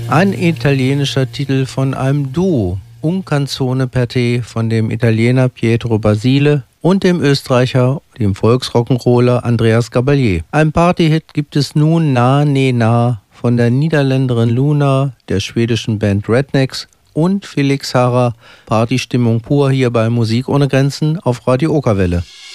Ein italienischer Titel von einem Duo, Un Canzone per te, von dem Italiener Pietro Basile und dem Österreicher, dem Volksrock'n'Roller Andreas Gabalier. Ein Partyhit gibt es nun, Na Ne Na, von der Niederländerin Luna, der schwedischen Band Rednecks und Felix Harrer. Partystimmung pur hier bei Musik ohne Grenzen auf Radio Okerwelle.